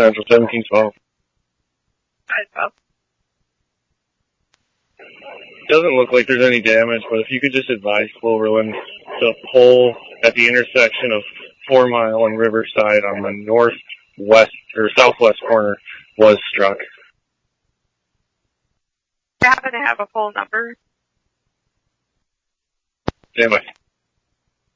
Central 1712. Doesn't look like there's any damage, but if you could just advise Cloverland, the pole at the intersection of 4 Mile and Riverside on the northwest or southwest corner was struck. Do you happen to have a pole number? Stand by.